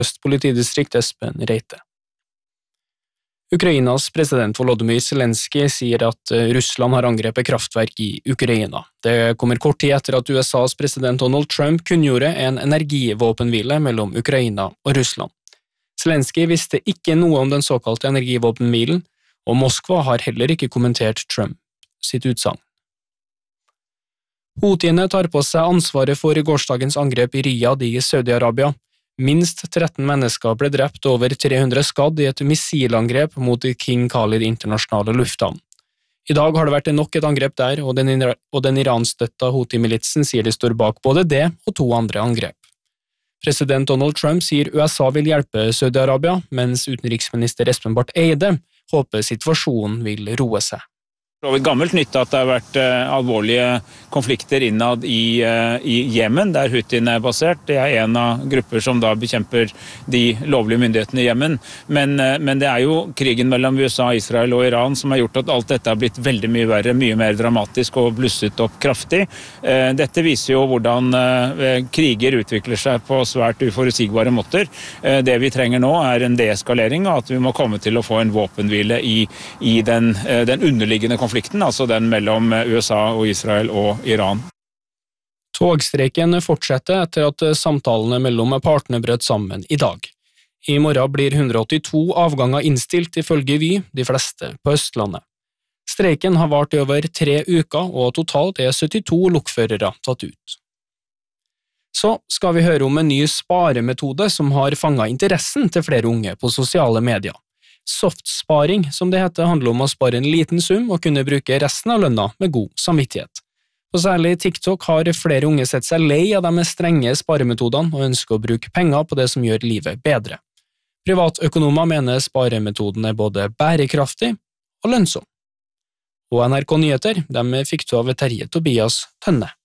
Øst politidistrikt Espen Reite. Ukrainas president Volodymyr Zelensky sier at Russland har angrepet kraftverk i Ukraina. Det kommer kort tid etter at USAs president Donald Trump kunngjorde en energivåpenhvile mellom Ukraina og Russland. Zelensky visste ikke noe om den såkalte energivåpenhvilen, og Moskva har heller ikke kommentert Trump sitt utsagn. Houthiene tar på seg ansvaret for gårsdagens angrep i Riyadh i Saudi-Arabia. Minst 13 mennesker ble drept og over 300 skadd i et missilangrep mot King Khalid internasjonale lufthavn. I dag har det vært nok et angrep der, og den iranstøtta Houthi-militsen sier de står bak både det og 2 andre angrep. President Donald Trump sier USA vil hjelpe Saudi-Arabia, mens utenriksminister Espen Barth Eide håper situasjonen vil roe seg. Det er gammelt nytt at det har vært alvorlige konflikter innad i Jemen, der Houthiene er basert. Det er en av grupper som da bekjemper de lovlige myndighetene i Jemen. Men det er jo krigen mellom USA, Israel og Iran som har gjort at alt dette har blitt veldig mye verre, mye mer dramatisk og blusset opp kraftig. Dette viser jo hvordan kriger utvikler seg på svært uforutsigbare måter. Det vi trenger nå er en deeskalering, og at vi må komme til å få en våpenhvile i den underliggende konflikten, altså den mellom USA og Israel og Iran. Togstreiken fortsetter etter at samtalene mellom partene brøt sammen i dag. I morgen blir 182 avganger innstilt ifølge Vy, de fleste på Østlandet. Streiken har vart i over 3 uker, og totalt er 72 lokførere tatt ut. Så skal vi høre om en ny sparemetode som har fanget interessen til flere unge på sosiale medier. Softsparing, som det heter, handler om å spare en liten sum og kunne bruke resten av lønna med god samvittighet. På særlig TikTok har flere unge sett seg lei av de strenge sparemetodene og ønsker å bruke penger på det som gjør livet bedre. Privatøkonomer mener sparemetoden er både bærekraftig og lønnsom. Og NRK Nyheter, de fikk av Terje Tobias Tønne.